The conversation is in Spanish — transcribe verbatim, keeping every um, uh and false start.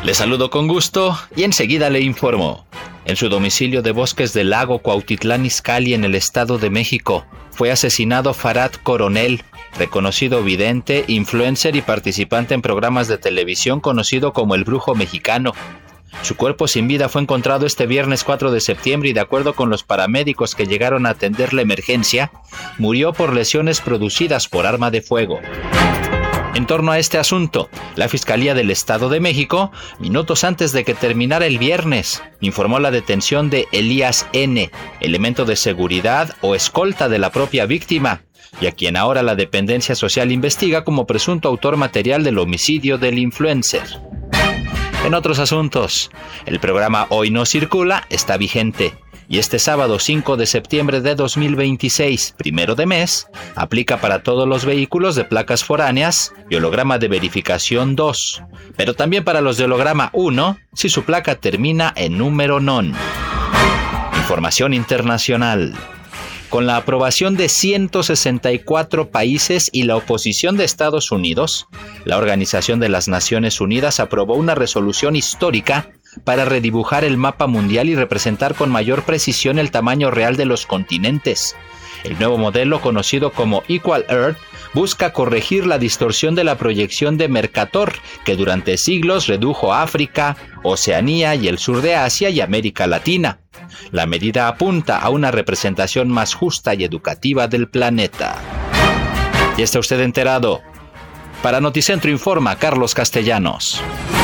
Le saludo con gusto y enseguida le informo. En su domicilio de Bosques del Lago, Cuautitlán Izcalli, en el Estado de México, fue asesinado Farad Coronel, reconocido vidente, influencer y participante en programas de televisión conocido como el Brujo Mexicano. Su cuerpo sin vida fue encontrado este viernes cuatro de septiembre y, de acuerdo con los paramédicos que llegaron a atender la emergencia, murió por lesiones producidas por arma de fuego. En torno a este asunto, la Fiscalía del Estado de México, minutos antes de que terminara el viernes, informó la detención de Elías N., elemento de seguridad o escolta de la propia víctima, y a quien ahora la dependencia social investiga como presunto autor material del homicidio del influencer. En otros asuntos, el programa Hoy No Circula está vigente, y este sábado cinco de septiembre de dos mil veintiséis, primero de mes, aplica para todos los vehículos de placas foráneas y holograma de verificación dos, pero también para los de holograma uno si su placa termina en número non. Información internacional. Con la aprobación de ciento sesenta y cuatro países y la oposición de Estados Unidos, la Organización de las Naciones Unidas aprobó una resolución histórica para redibujar el mapa mundial y representar con mayor precisión el tamaño real de los continentes. El nuevo modelo, conocido como Equal Earth, busca corregir la distorsión de la proyección de Mercator, que durante siglos redujo África, Oceanía y el sur de Asia y América Latina. La medida apunta a una representación más justa y educativa del planeta. ¿Ya está usted enterado? Para Noticentro informa Carlos Castellanos.